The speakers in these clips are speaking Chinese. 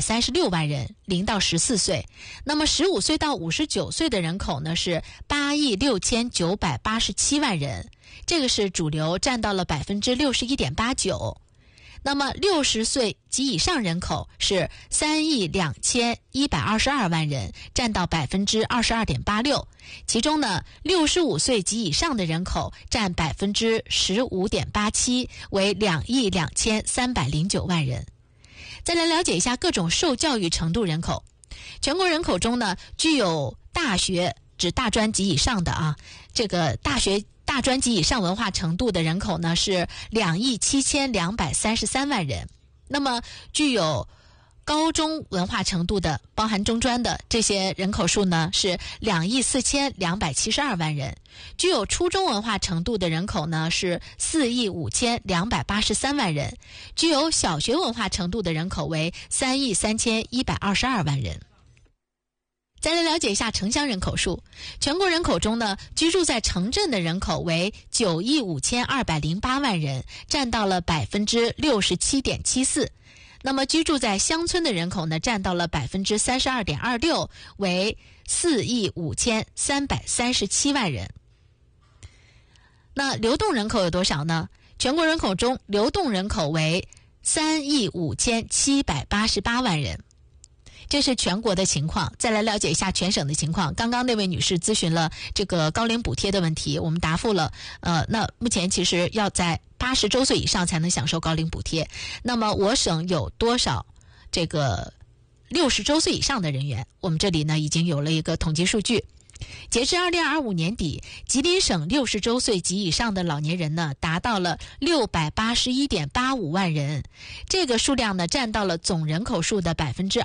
236万人，0到14岁。那么15岁到59岁的人口呢是86987万人，这个是主流，占到了61.89%。那么60岁及以上人口是32122万人，占到22.86%。其中呢，65岁及以上的人口占15.87%，为22309万人。再来了解一下各种受教育程度人口。全国人口中呢，具有大学指大专及以上的这个大专及以上文化程度的人口呢是27233万人。那么具有高中文化程度的，包含中专的这些人口数呢是24272万人。具有初中文化程度的人口呢是45283万人。具有小学文化程度的人口为33122万人。再来了解一下城乡人口数。全国人口中呢，居住在城镇的人口为95208万人，占到了67.74%。那么居住在乡村的人口呢，占到了32.26%，为45337万人。那流动人口有多少呢？全国人口中流动人口为35788万人。这是全国的情况。再来了解一下全省的情况。刚刚那位女士咨询了这个高龄补贴的问题，我们答复了。那目前其实要在80周岁以上才能享受高龄补贴。那么我省有多少这个60周岁以上的人员？我们这里呢已经有了一个统计数据。截至2025年底，吉林省60周岁及以上的老年人呢达到了681.85万人，这个数量呢占到了总人口数的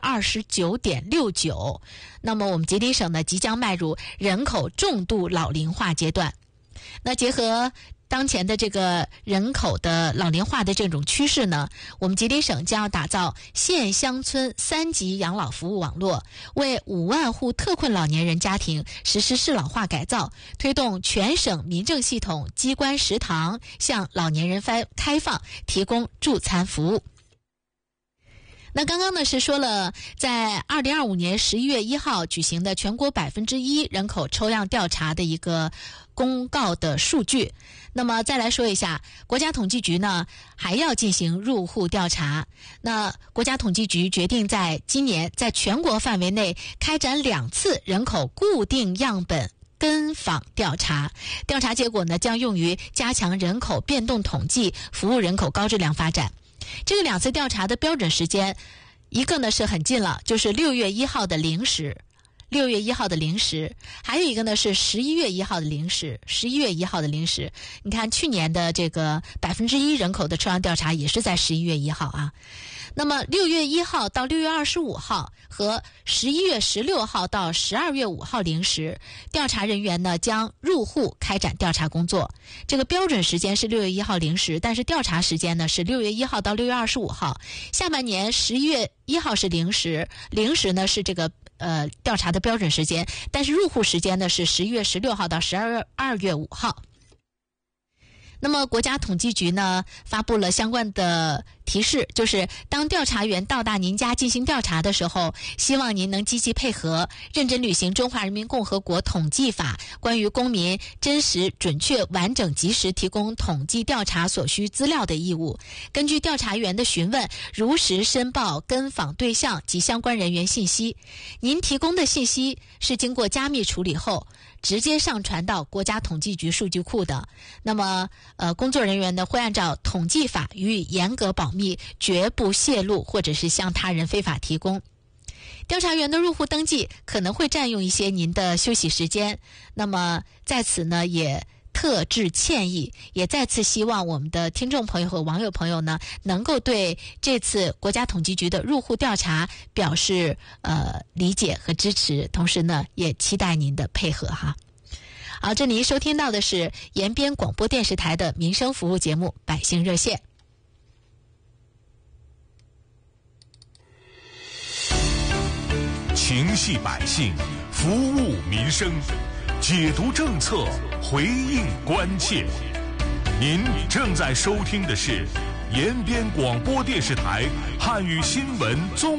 29.69%。那么我们吉林省呢即将迈入人口重度老龄化阶段。那结合当前的这个人口的老龄化的这种趋势呢，我们吉林省将要打造县乡村3级养老服务网络，为5万户特困老年人家庭实施适老化改造，推动全省民政系统机关食堂向老年人开放，提供助餐服务。那刚刚呢是说了在2025年11月1号举行的全国1%人口抽样调查的一个公告的数据。那么再来说一下，国家统计局呢还要进行入户调查。那国家统计局决定在今年在全国范围内开展2次人口固定样本跟访调查，调查结果呢将用于加强人口变动统计，服务人口高质量发展。这个2次调查的标准时间，一个呢是很近了，就是6月1号的0时，6月1号的0时，还有一个呢是11月1号的0时，11月1号的0时。你看去年的这个1%人口的抽样调查也是在11月1号啊。那么6月1号到6月25号和11月16号到12月5号0时，调查人员呢将入户开展调查工作。这个标准时间是6月1号0时，但是调查时间呢是6月1号到6月25号。下半年11月1号是0时，0时呢是这个调查的标准时间，但是入户时间呢是11月16号到12月5号。那么国家统计局呢发布了相关的提示，就是当调查员到达您家进行调查的时候，希望您能积极配合，认真履行《中华人民共和国统计法》关于公民真实、准确、完整、及时提供统计调查所需资料的义务。根据调查员的询问，如实申报跟访对象及相关人员信息。您提供的信息是经过加密处理后直接上传到国家统计局数据库的。那么工作人员呢会按照统计法予以严格保密，绝不泄露或者是向他人非法提供。调查员的入户登记可能会占用一些您的休息时间，那么在此呢也特致歉意，也再次希望我们的听众朋友和网友朋友呢能够对这次国家统计局的入户调查表示理解和支持，同时呢也期待您的配合哈。好，这里收听到的是延边广播电视台的民生服务节目《百姓热线》。 情系百姓，服务民生，解读政策，回应关切。您正在收听的是延边广播电视台汉语新闻综